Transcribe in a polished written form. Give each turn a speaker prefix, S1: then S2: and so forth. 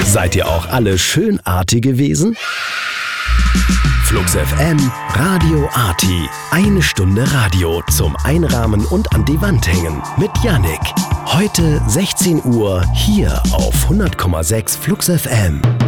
S1: Seid ihr auch alle Schönartige gewesen? Flux FM, Radio Arti. 1 Stunde Radio zum Einrahmen und an die Wand hängen mit Yannick. Heute 16 Uhr hier auf 100,6 Flux FM.